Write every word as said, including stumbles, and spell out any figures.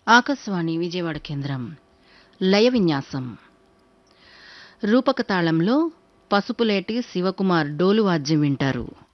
ఆకాశవాణి విజయవాడ కేంద్రం. లయ విన్యాసం. రూపక తాళంలో పసుపులేటి శివకుమార్ డోలు వాద్యం వింటారు.